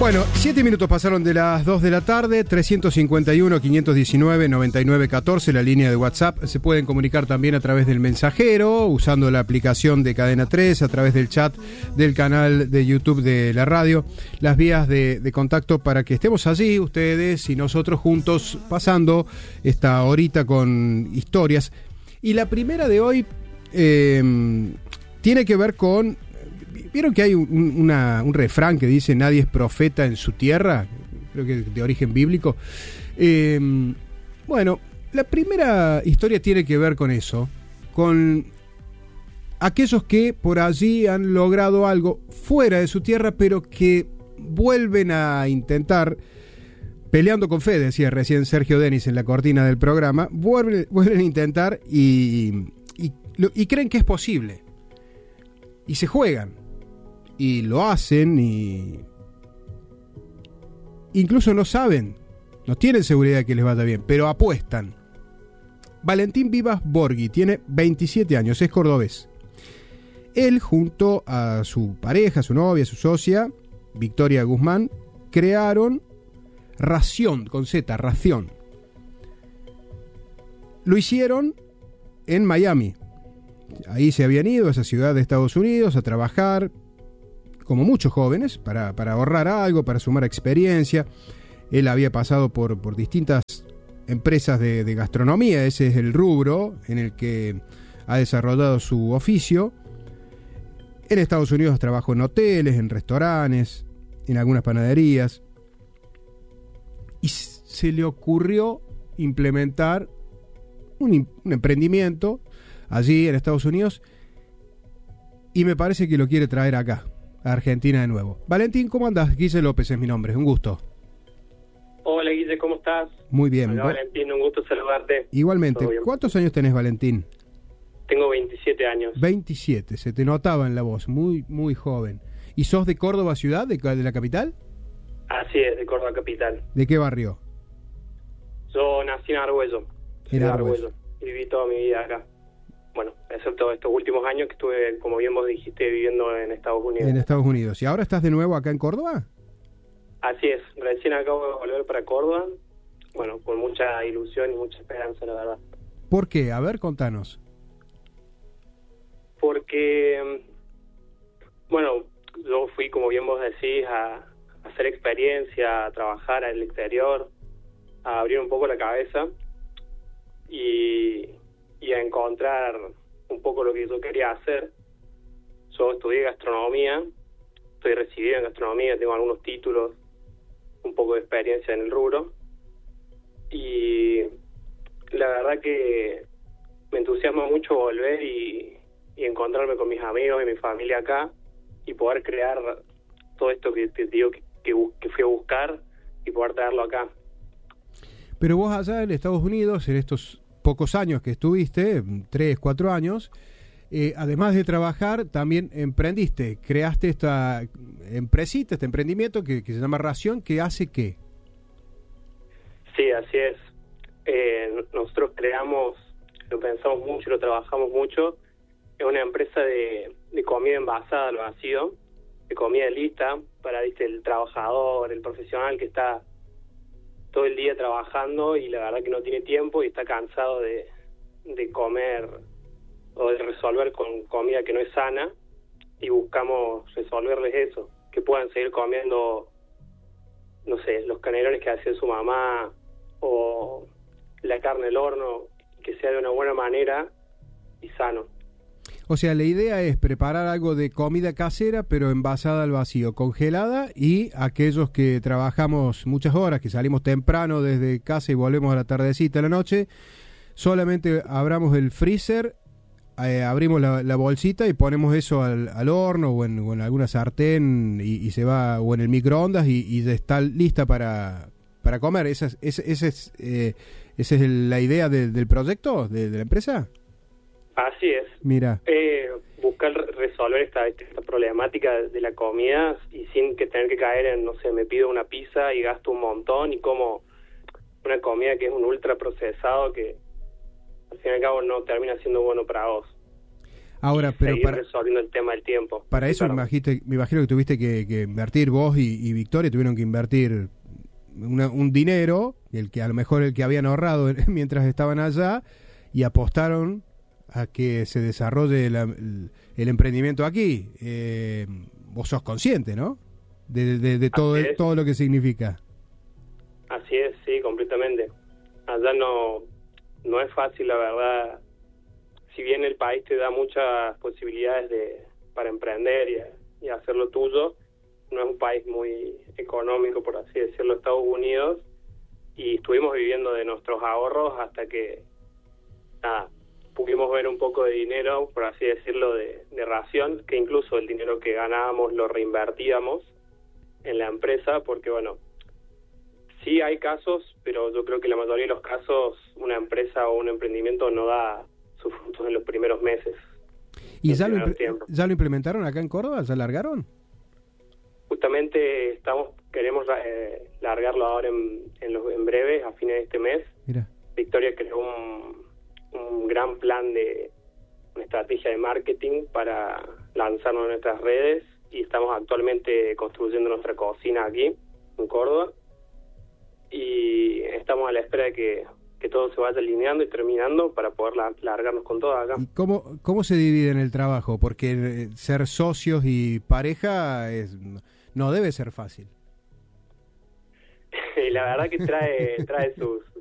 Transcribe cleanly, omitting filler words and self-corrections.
Bueno, 7 minutos pasaron de las 2 de la tarde, 351-519-9914, la línea de WhatsApp. Se pueden comunicar también a través del mensajero, usando la aplicación de Cadena 3, a través del chat del canal de YouTube de la radio. Las vías de contacto para que estemos allí, ustedes y nosotros juntos, pasando esta horita con historias. Y la primera de hoy tiene que ver con... ¿Vieron que hay un refrán que dice nadie es profeta en su tierra? Creo que de origen bíblico. Bueno, la primera historia tiene que ver con eso, con aquellos que por allí han logrado algo fuera de su tierra, pero que vuelven a intentar, peleando con fe, decía recién Sergio Denis en la cortina del programa, vuelven a intentar y creen que es posible. Y se juegan. Y lo hacen y incluso no saben, no tienen seguridad de que les vaya bien, pero apuestan. Valentín Vivas Borghi tiene 27 años, es cordobés. Él, junto a su pareja, su novia, su socia, Victoria Guzmán, crearon Ración, con Z, Ración. Lo hicieron en Miami. Ahí se habían ido a esa ciudad de Estados Unidos a trabajar, como muchos jóvenes, para ahorrar algo, para sumar experiencia. Él había pasado por distintas empresas de gastronomía, ese es el rubro en el que ha desarrollado su oficio. En Estados Unidos trabajó en hoteles, en restaurantes, en algunas panaderías. Y se le ocurrió implementar un emprendimiento allí en Estados Unidos, y me parece que lo quiere traer acá, a Argentina de nuevo. Valentín, ¿cómo andás? Guille López es mi nombre, un gusto. Hola Guille, ¿cómo estás? Muy bien. Hola Valentín, un gusto saludarte. Igualmente. ¿Cuántos años tenés, Valentín? Tengo 27 años. 27, se te notaba en la voz, muy muy joven. ¿Y sos de Córdoba ciudad, de la capital? Así es, de Córdoba capital. ¿De qué barrio? Yo nací en Argüello. En Argüello. Y viví toda mi vida acá. Bueno, excepto estos últimos años que estuve, como bien vos dijiste, viviendo en Estados Unidos. En Estados Unidos. ¿Y ahora estás de nuevo acá en Córdoba? Así es, recién acabo de volver para Córdoba. Bueno, con mucha ilusión y mucha esperanza, la verdad. ¿Por qué? A ver, contanos. Porque, bueno, yo fui, como bien vos decís, a hacer experiencia, a trabajar en el exterior, a abrir un poco la cabeza y a encontrar un poco lo que yo quería hacer. Yo estudié gastronomía, estoy recibido en gastronomía, tengo algunos títulos, un poco de experiencia en el rubro, y la verdad que me entusiasma mucho volver y encontrarme con mis amigos y mi familia acá y poder crear todo esto que te digo que fui a buscar y poder traerlo acá. Pero vos allá en Estados Unidos, en estos pocos años que estuviste, 3, 4 años, además de trabajar, también emprendiste, creaste esta empresita, este emprendimiento que se llama Ración, ¿que hace qué? Sí, así es. Nosotros creamos, lo pensamos mucho, lo trabajamos mucho, es una empresa de comida envasada al vacío, de comida lista para, ¿viste?, el trabajador, el profesional que está todo el día trabajando y la verdad que no tiene tiempo y está cansado de comer o de resolver con comida que no es sana, y buscamos resolverles eso, que puedan seguir comiendo, no sé, los canelones que hacía su mamá o la carne al horno, que sea de una buena manera y sano. O sea, la idea es preparar algo de comida casera, pero envasada al vacío, congelada, y aquellos que trabajamos muchas horas, que salimos temprano desde casa y volvemos a la tardecita, a la noche, solamente abramos el freezer, abrimos la bolsita y ponemos eso al horno o en alguna sartén y se va, o en el microondas y ya está lista para comer. ¿Esa es la idea del proyecto, de la empresa? Así es. Mira. Buscar resolver esta problemática de la comida y sin que tener que caer en, no sé, me pido una pizza y gasto un montón y como una comida que es un ultra procesado que al fin y al cabo no termina siendo bueno para vos. Ahora, pero seguir resolviendo el tema del tiempo. Para eso me imagino que tuviste que invertir vos y Victoria tuvieron que invertir un dinero, el que a lo mejor el que habían ahorrado mientras estaban allá, y apostaron a que se desarrolle el emprendimiento aquí. Vos sos consciente, ¿no? De todo lo que significa. Así es, sí, completamente. Allá no es fácil, la verdad. Si bien el país te da muchas posibilidades para emprender y hacer lo tuyo, no es un país muy económico, por así decirlo, Estados Unidos, y estuvimos viviendo de nuestros ahorros hasta que, pudimos ver un poco de dinero, por así decirlo, de ración, que incluso el dinero que ganábamos lo reinvertíamos en la empresa, porque bueno, sí hay casos, pero yo creo que la mayoría de los casos una empresa o un emprendimiento no da sus frutos en los primeros meses. ¿Y ya lo implementaron acá en Córdoba? ¿Ya largaron? Justamente queremos largarlo ahora en breve, a fines de este mes. Mira. Victoria creó un gran plan una estrategia de marketing para lanzarlo en nuestras redes, y estamos actualmente construyendo nuestra cocina aquí en Córdoba, y estamos a la espera de que todo se vaya alineando y terminando para poder largarnos con todo acá. ¿Y cómo se divide en el trabajo? Porque ser socios y pareja no debe ser fácil. Y la verdad que trae